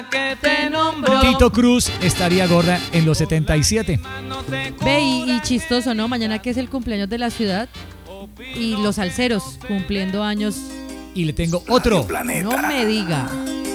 que te nombró. Tito Cruz estaría gorda en los 77. Ve, y chistoso, ¿no? Mañana que es el cumpleaños de la ciudad y los salseros cumpliendo años. Y le tengo otro. No me diga.